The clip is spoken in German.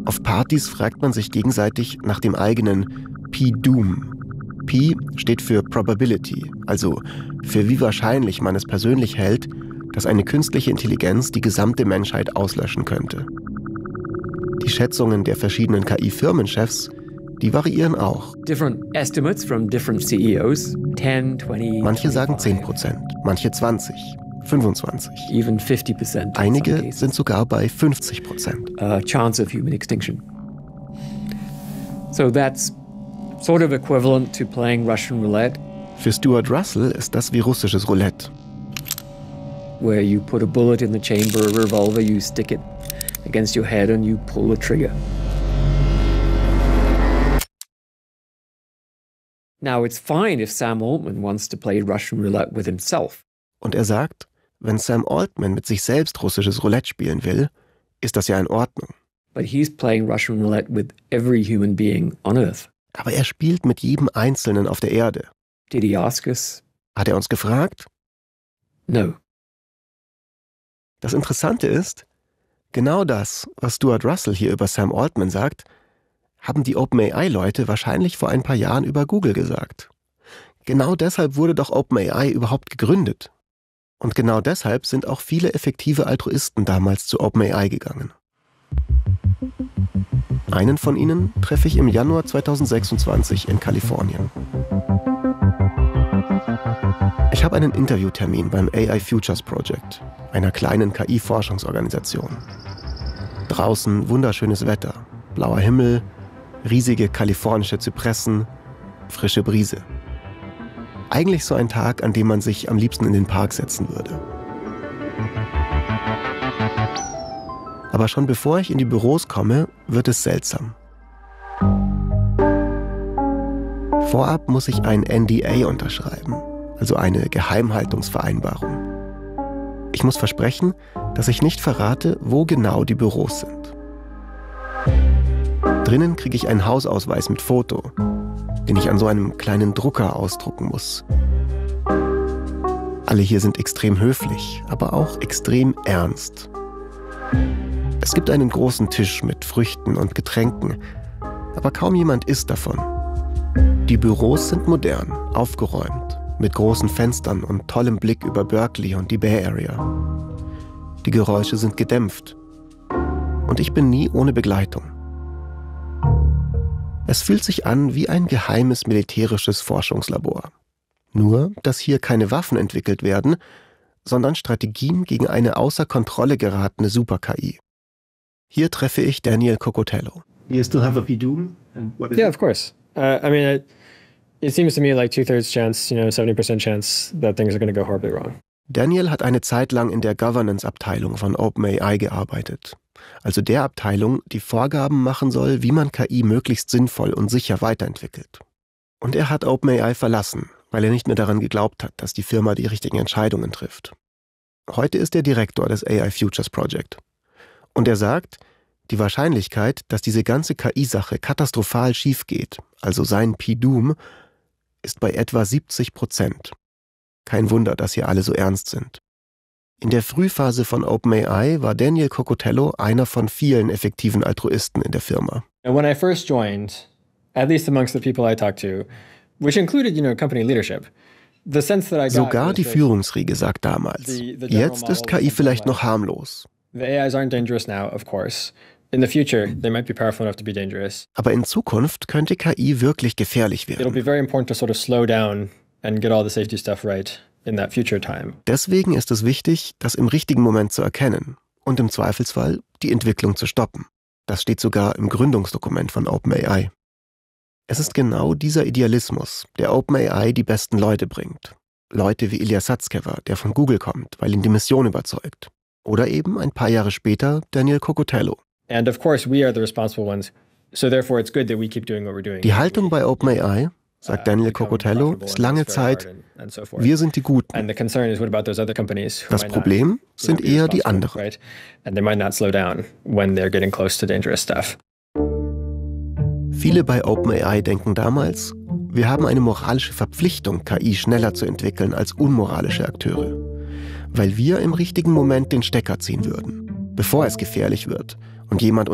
Auf Partys fragt man sich gegenseitig nach dem eigenen P-Doom. P steht für Probability, also für wie wahrscheinlich man es persönlich hält, dass eine künstliche Intelligenz die gesamte Menschheit auslöschen könnte. Die Schätzungen der verschiedenen KI-Firmenchefs, die variieren auch. Different estimates from different CEOs, 10, 20, manche sagen 10%, manche 20%, 25%. Even 50%. Einige sind sogar bei 50%. Chance of human extinction. So that's sort of equivalent to playing Russian roulette. Für Stuart Russell ist das wie russisches Roulette. Where you put a bullet in the chamber, a revolver, you stick it against your head and you pull the trigger. Now it's fine if Sam Altman wants to play Russian roulette with himself. Und er sagt, wenn Sam Altman mit sich selbst russisches Roulette spielen will, ist das ja in Ordnung. But he's playing Russian roulette with every human being on Earth. Aber er spielt mit jedem Einzelnen auf der Erde. Did he ask us? Hat er uns gefragt? No. Das Interessante ist, genau das, was Stuart Russell hier über Sam Altman sagt, haben die OpenAI-Leute wahrscheinlich vor ein paar Jahren über Google gesagt. Genau deshalb wurde doch OpenAI überhaupt gegründet. Und genau deshalb sind auch viele effektive Altruisten damals zu OpenAI gegangen. Einen von ihnen treffe ich im Januar 2026 in Kalifornien. Ich habe einen Interviewtermin beim AI Futures Project, einer kleinen KI-Forschungsorganisation. Draußen wunderschönes Wetter, blauer Himmel, riesige kalifornische Zypressen, frische Brise. Eigentlich so ein Tag, an dem man sich am liebsten in den Park setzen würde. Aber schon bevor ich in die Büros komme, wird es seltsam. Vorab muss ich ein NDA unterschreiben, also eine Geheimhaltungsvereinbarung. Ich muss versprechen, dass ich nicht verrate, wo genau die Büros sind. Drinnen kriege ich einen Hausausweis mit Foto, den ich an so einem kleinen Drucker ausdrucken muss. Alle hier sind extrem höflich, aber auch extrem ernst. Es gibt einen großen Tisch mit Früchten und Getränken, aber kaum jemand isst davon. Die Büros sind modern, aufgeräumt, mit großen Fenstern und tollem Blick über Berkeley und die Bay Area. Die Geräusche sind gedämpft. Und ich bin nie ohne Begleitung. Es fühlt sich an wie ein geheimes militärisches Forschungslabor. Nur, dass hier keine Waffen entwickelt werden, sondern Strategien gegen eine außer Kontrolle geratene Super-KI. Hier treffe ich Daniel Cocotello. You still have a P-Doom? Yeah, of course. It seems to me like 2/3 chance, 70% chance that things are going to go horribly wrong. Daniel hat eine Zeit lang in der Governance-Abteilung von OpenAI gearbeitet. Also der Abteilung, die Vorgaben machen soll, wie man KI möglichst sinnvoll und sicher weiterentwickelt. Und er hat OpenAI verlassen, weil er nicht mehr daran geglaubt hat, dass die Firma die richtigen Entscheidungen trifft. Heute ist er Direktor des AI Futures Project. Und er sagt, die Wahrscheinlichkeit, dass diese ganze KI-Sache katastrophal schief geht, also sein P-Doom, ist bei etwa 70%. Kein Wunder, dass hier alle so ernst sind. In der Frühphase von OpenAI war Daniel Cocotello einer von vielen effektiven Altruisten in der Firma. When I first joined, at least amongst the people I talked to, which included, company leadership, the sense that I got Sogar die Führungsriege sagt damals, jetzt ist KI vielleicht noch harmlos. The AIs aren't dangerous now, of course. In the future, they might be powerful enough to be dangerous. Aber in Zukunft könnte KI wirklich gefährlich It'll werden. be very important to sort of slow down and get all the safety stuff right in that future time. Deswegen ist es wichtig, das im richtigen Moment zu erkennen und im Zweifelsfall die Entwicklung zu stoppen. Das steht sogar im Gründungsdokument von OpenAI. Es ist genau dieser Idealismus, der OpenAI die besten Leute bringt. Leute wie Ilya Sutskever, der von Google kommt, weil ihn die Mission überzeugt. Oder eben ein paar Jahre später Daniel Cocotello. And of course, we are the responsible ones. So therefore, it's good that we keep doing what we're doing. Die Haltung bei OpenAI, sagt Daniel Cocotello, ist lange Zeit, wir sind die Guten. And the concern is what about those other companies who Das might not, Problem sind be eher die responsible, anderen. right? And they might not slow down when they're getting close to dangerous stuff. Viele bei OpenAI denken damals, wir haben eine moralische Verpflichtung, KI schneller zu entwickeln als unmoralische Akteure. Weil wir im richtigen Moment den Stecker ziehen würden, bevor es gefährlich wird und jemand